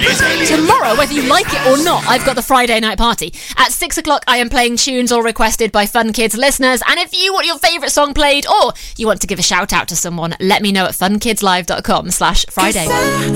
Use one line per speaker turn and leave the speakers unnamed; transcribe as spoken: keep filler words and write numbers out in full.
Tomorrow, whether you like it or not, I've got the Friday night party. At six o'clock, I am playing tunes all requested by Fun Kids listeners. And if you want your favourite song played or you want to give a shout out to someone, let me know at funkidslive.com slash Friday.